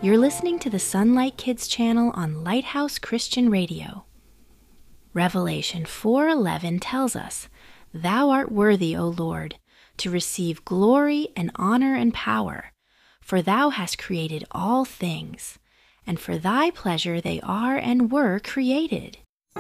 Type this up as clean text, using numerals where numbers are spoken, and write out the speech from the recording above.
You're listening to the Sunlight Kids channel on Lighthouse Christian Radio. Revelation 4:11 tells us, "Thou art worthy, O Lord, to receive glory and honor and power, for thou hast created all things, and for thy pleasure they are and were created."